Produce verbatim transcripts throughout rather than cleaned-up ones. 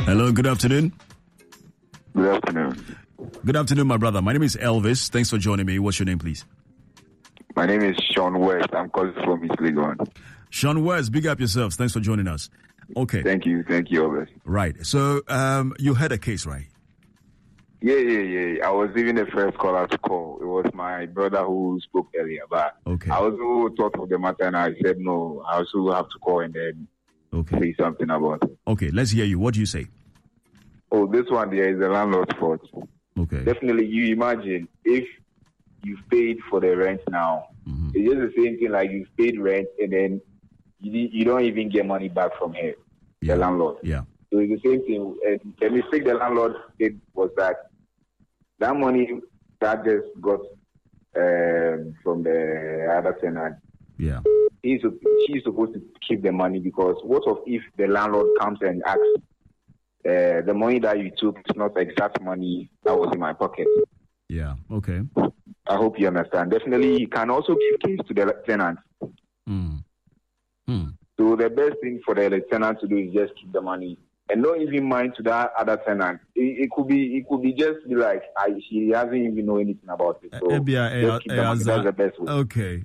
Hello, good afternoon. Good afternoon. Good afternoon, my brother. My name is Elvis. Thanks for joining me. What's your name, please? My name is Sean West. I'm calling from East Legon. Sean West, big up yourselves. Thanks for joining us. Okay. Thank you. Thank you, Elvis. Right. So, um, you had a case, right? Yeah, yeah, yeah. I was even the first caller to call. It was my brother who spoke earlier, but okay. I also thought of the matter and I said, no, I also have to call and then okay. say something about it. Okay, let's hear you. What do you say? Oh, this one there is the landlord's fault. Okay. Definitely, you imagine if you've paid for the rent now, mm-hmm. it's just the same thing like you've paid rent and then you, you don't even get money back from here, yeah. the landlord. Yeah. So it's the same thing. And the mistake the landlord did was that that money that just got um, from the other tenant. Yeah. He's, she's supposed to keep the money because what of if the landlord comes and asks, uh, the money that you took is not the exact money that was in my pocket? Yeah, okay. I hope you understand. Definitely, you can also give keys to the tenant. Mm. Mm. So the best thing for the tenant to do is just keep the money. And don't even mind to that other tenant. It, it could be, it could be just be like, I, she hasn't even know anything about it. So uh, just keep the money. That's the best way. Okay,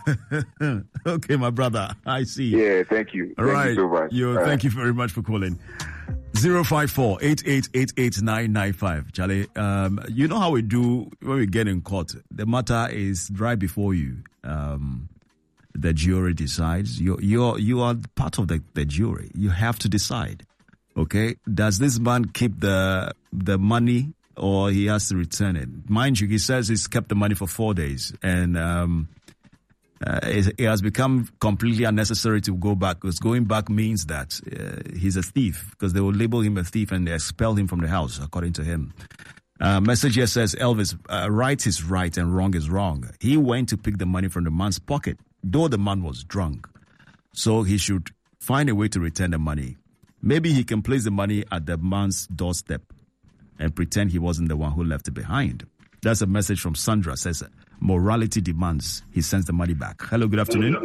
okay, my brother. I see. Yeah, thank you. All thank right, you so much. you. All Thank right. you very much for calling. Zero five four eight eight eight eight nine nine five. Charlie, um, you know how we do when we get in court. The matter is right before you. Um, the jury decides. You, you're you are part of the, the jury. You have to decide. Okay, does this man keep the the money or he has to return it? Mind you, he says he's kept the money for four days and um, uh, it, it has become completely unnecessary to go back because going back means that uh, he's a thief because they will label him a thief and they expel him from the house, according to him. Uh, message here says, Elvis, uh, right is right and wrong is wrong. He went to pick the money from the man's pocket, though the man was drunk. So he should find a way to return the money. Maybe he can place the money at the man's doorstep and pretend he wasn't the one who left it behind. That's a message from Sandra. Says, morality demands he sends the money back. Hello, good afternoon.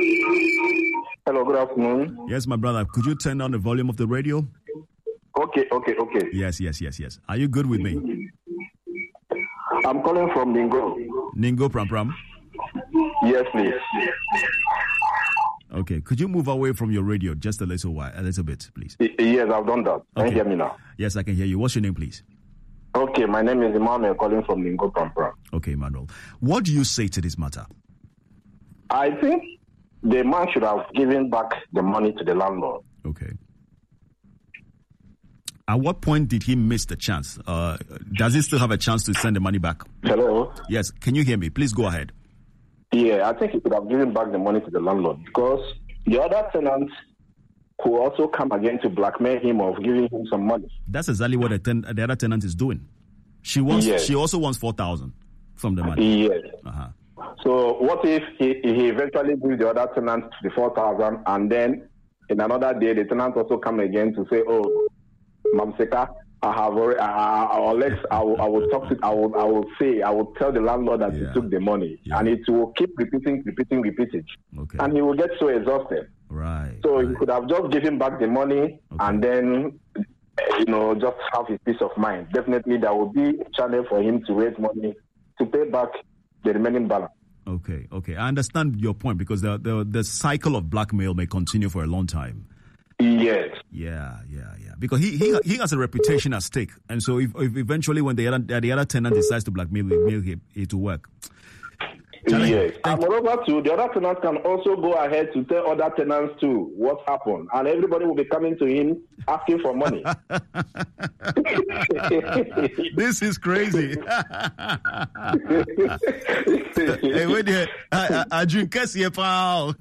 Hello, good afternoon. Yes, my brother. Could you turn down the volume of the radio? Okay, okay, okay. Yes, yes, yes, yes. Are you good with me? I'm calling from Ningo. Ningo Pram Pram? Yes, please. Okay, could you move away from your radio just a little while, a little bit, please? Yes, I've done that. Can okay. you hear me now? Yes, I can hear you. What's your name, please? Okay, my name is Emmanuel, calling from Lingo Pampra. Okay, Emmanuel. What do you say to this matter? I think the man should have given back the money to the landlord. Okay. At what point did he miss the chance? Uh, does he still have a chance to send the money back? Hello? Yes, can you hear me? Please go ahead. Yeah, I think he could have given back the money to the landlord because the other tenant could also come again to blackmail him of giving him some money. That's exactly what the, ten- the other tenant is doing. She wants. Yes. She also wants four thousand from the money. Yes. Uh-huh. So what if he, he eventually gives the other tenant the four thousand and then in another day the tenant also come again to say, oh, Mamseka, I have already, uh, or let's, I will, I will talk to, I will, I will say, I will tell the landlord that yeah. he took the money, yeah. and it will keep repeating, repeating, repeating, okay. and he will get so exhausted. Right. So right. he could have just given back the money, okay. and then, you know, just have his peace of mind. Definitely, there will be a channel for him to raise money to pay back the remaining balance. Okay, okay, I understand your point because the the the cycle of blackmail may continue for a long time. Yes. Yeah, yeah, yeah. Because he he he has a reputation at stake, and so if, if eventually when the other the other tenant decides to blackmail him, it will work. Charlie, yes. And moreover, too, the other tenant can also go ahead to tell other tenants too what happened, and everybody will be coming to him asking for money. This is crazy. Hey, wait here. I, I, I drink Cassie, pal.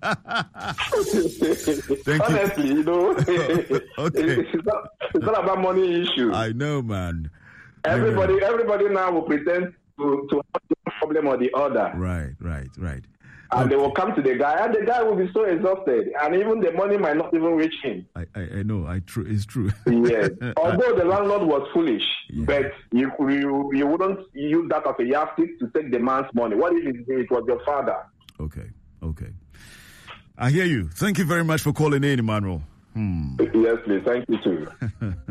Thank Honestly, you, you know, okay. it's, not, it's not about money issue. I know, man. Everybody, yeah. everybody now will pretend to, to have one problem or the other. Right, right, right. And okay. they will come to the guy, and the guy will be so exhausted, and even the money might not even reach him. I, I, I know, I true, it's true. Yes. Although the landlord was foolish, yeah. but you, you you wouldn't use that as a yardstick to take the man's money. What if it, it was your father? Okay, okay. I hear you. Thank you very much for calling in, Emmanuel. Hmm. Yes, please. Thank you too.